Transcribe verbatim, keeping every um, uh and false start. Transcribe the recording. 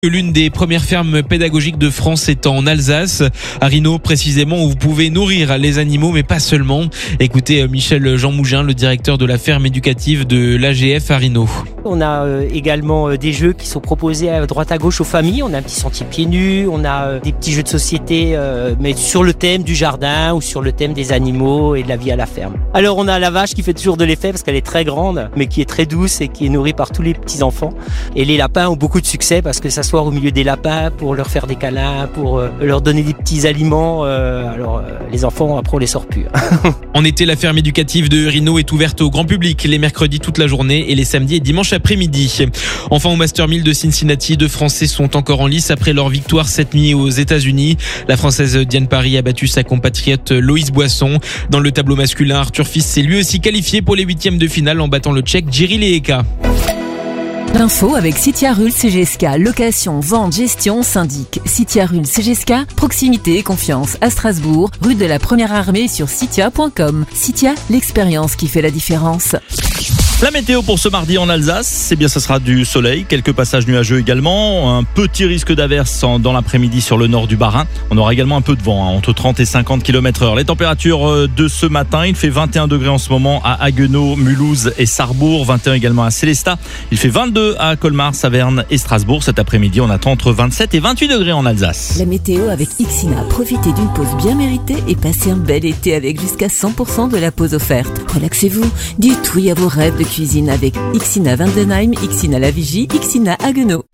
L'une des premières fermes pédagogiques de France est en Alsace, à Rhino précisément, où vous pouvez nourrir les animaux, mais pas seulement. Écoutez Michel Jean Mougin, le directeur de la ferme éducative de l'A G F à Rhino. On a euh, également euh, des jeux qui sont proposés à droite à gauche aux familles. On a un petit sentier pieds nus, on a euh, des petits jeux de société, euh, mais sur le thème du jardin ou sur le thème des animaux et de la vie à la ferme. Alors on a la vache qui fait toujours de l'effet parce qu'elle est très grande, mais qui est très douce et qui est nourrie par tous les petits enfants. Et les lapins ont beaucoup de succès parce que ça au milieu des lapins pour leur faire des câlins, pour euh, leur donner des petits aliments. Euh, alors euh, les enfants, après on les sort plus. En été, la ferme éducative de Rhino est ouverte au grand public les mercredis toute la journée et les samedis et dimanches après-midi. Enfin, au Master mille de Cincinnati, deux Français sont encore en lice après leur victoire cette nuit aux États-Unis. La Française Diane Parry a battu sa compatriote Loïs Boisson. Dans le tableau masculin, Arthur Fils s'est lui aussi qualifié pour les huitièmes de finale en battant le Tchèque Jiří Leheka. L'info avec Citia Rul C G S K, location, vente, gestion, syndic. Citia Rul C G S K, proximité et confiance à Strasbourg, rue de la Première Armée sur citia point com. Citia, l'expérience qui fait la différence. La météo pour ce mardi en Alsace, c'est bien, ce sera du soleil, quelques passages nuageux également, un petit risque d'averse dans l'après-midi sur le nord du Bas-Rhin. On aura également un peu de vent, hein, entre trente et cinquante kilomètres heure. Les températures de ce matin, il fait vingt et un degrés en ce moment à Haguenau, Mulhouse et Sarrebourg, vingt et un également à Sélestat. Il fait vingt-deux à Colmar, Saverne et Strasbourg. Cet après-midi, on attend entre vingt-sept et vingt-huit degrés en Alsace. La météo avec Ixina. Profitez d'une pause bien méritée et passez un bel été avec jusqu'à cent pour cent de la pause offerte. Relaxez-vous, dites oui à vos rêves de cuisine avec Ixina Vandenheim, Ixina La Vigie, Ixina Haguenau.